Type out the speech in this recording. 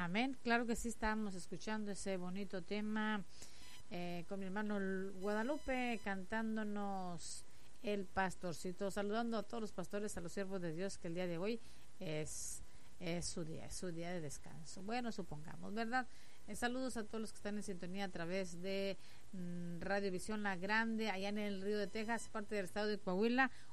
Amén. Claro que sí, estábamos escuchando ese bonito tema con mi hermano Guadalupe cantándonos El Pastorcito, saludando a todos los pastores, a los siervos de Dios, que el día de hoy es su día de descanso. Bueno, supongamos, ¿verdad? Saludos a todos los que están en sintonía a través de Radio Visión La Grande, allá en el Río de Texas, parte del estado de Coahuila.